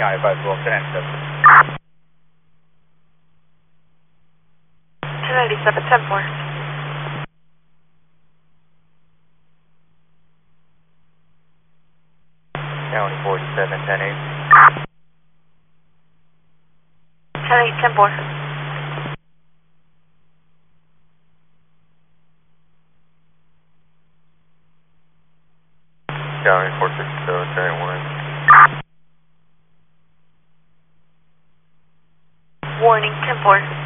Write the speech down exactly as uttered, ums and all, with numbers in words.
County five twelve, ten ninety-seven. ten ninety-seven, ten four. County forty-seven, ten eight. ten eight, ten four. County four sixty-seven, ten one. Warning, ten four.